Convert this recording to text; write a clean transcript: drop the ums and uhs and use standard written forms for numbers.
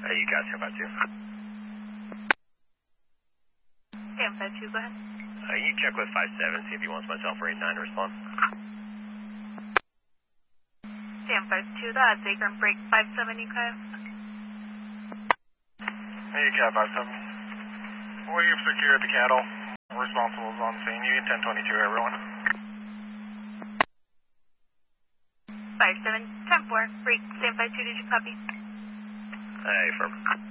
You got 1052. 1052, go ahead. You check with 57, see if he wants myself or 89 to respond. 1052, that's Akron break 57, you guys. Hey, Cat 57. We've secured the cattle. Responsible is on scene. You get 1022, everyone. 57, 10-4, break 1052, did you copy? Hey, firm.